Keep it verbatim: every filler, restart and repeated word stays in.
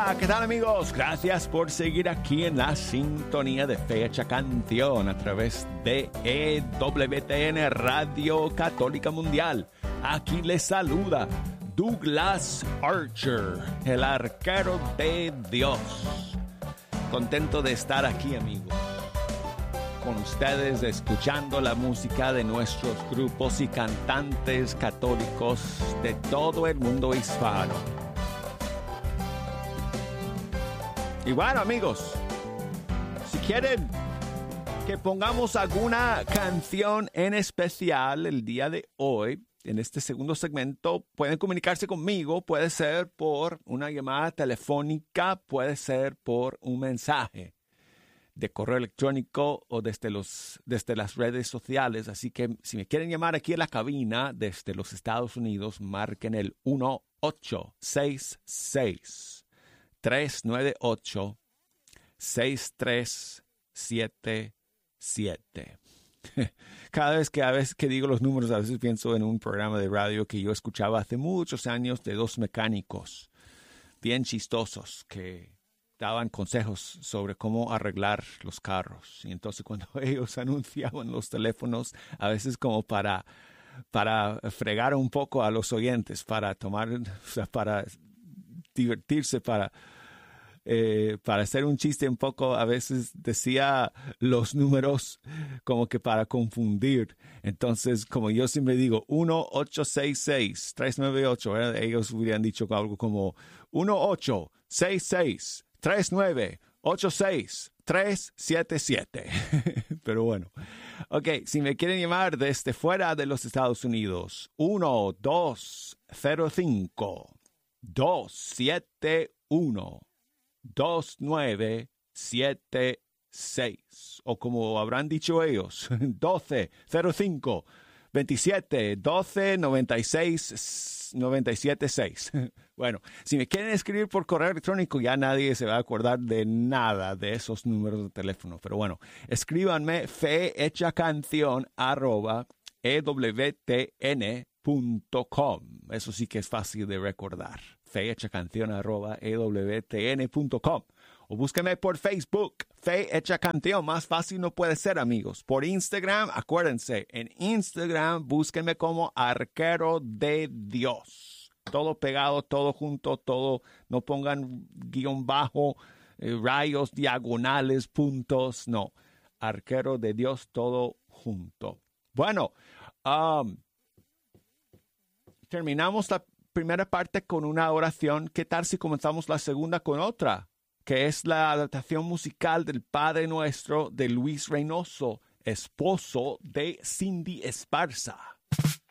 Hola, ¿qué tal amigos? Gracias por seguir aquí en la sintonía de Fecha Canción a través de E W T N Radio Católica Mundial. Aquí les saluda Douglas Archer, el arquero de Dios. Contento de estar aquí, amigos, con ustedes escuchando la música de nuestros grupos y cantantes católicos de todo el mundo hispano. Y bueno, amigos, si quieren que pongamos alguna canción en especial el día de hoy, en este segundo segmento, pueden comunicarse conmigo. Puede ser por una llamada telefónica, puede ser por un mensaje de correo electrónico o desde, los, desde las redes sociales. Así que si me quieren llamar aquí en la cabina desde los Estados Unidos, marquen el uno ocho seis seis, tres nueve ocho, seis tres siete siete. Cada vez que a veces que digo los números, a veces pienso en un programa de radio que yo escuchaba hace muchos años de dos mecánicos bien chistosos que daban consejos sobre cómo arreglar los carros. Y entonces cuando ellos anunciaban los teléfonos, a veces como para, para fregar un poco a los oyentes, para tomar, o sea, para divertirse, para... Eh, para hacer un chiste un poco, a veces decía los números como que para confundir. Entonces, como yo siempre digo, uno ocho seis seis, tres nueve ocho, ¿verdad? Ellos hubieran dicho algo como uno ocho seis seis, tres nueve ocho seis, tres siete siete. Pero bueno, ok, si me quieren llamar desde fuera de los Estados Unidos, uno dos cero cinco, dos siete uno, dos nueve siete seis, o como habrán dicho ellos, doce cero cinco, veintisiete doce noventa y seis noventa y siete seis. Bueno, si me quieren escribir por correo electrónico, ya nadie se va a acordar de nada de esos números de teléfono. Pero bueno, escríbanme fehechacanción arroba ewtn punto com. Eso sí que es fácil de recordar. fehechacanción arroba ewtn punto com. O búsquenme por Facebook, Fe Hecha Canción. Más fácil no puede ser, amigos. Por Instagram, acuérdense, en Instagram búsquenme como Arquero de Dios. Todo pegado, todo junto, todo. No pongan guión bajo, eh, rayos, diagonales, puntos. No. Arquero de Dios, todo junto. Bueno, um, terminamos la primera parte con una oración. ¿Qué tal si comenzamos la segunda con otra? Que es la adaptación musical del Padre Nuestro de Luis Reynoso, esposo de Cindy Esparza.